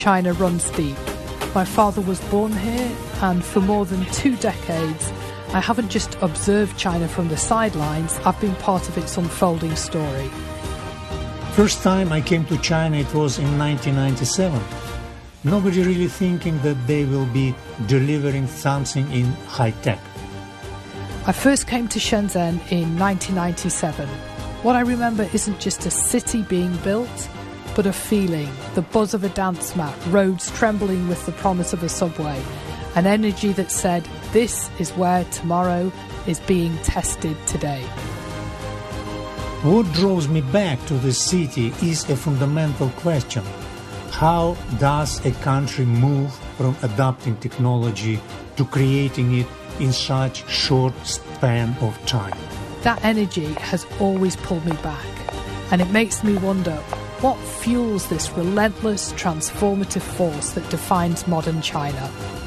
China runs deep. My father was born here, and for more than 2 decades, I haven't just observed China from the sidelines, I've been part of its unfolding story. First time I came to China, it was in 1997. Nobody really thinking that they will be delivering something in high tech. I first came to Shenzhen in 1997. What I remember isn't just a city being built, but a feeling, the buzz of a dance mat, roads trembling with the promise of a subway, an energy that said, this is where tomorrow is being tested today. What draws me back to the city is a fundamental question. How does a country move from adopting technology to creating it in such short span of time? That energy has always pulled me back, and it makes me wonder, what fuels this relentless, transformative force that defines modern China?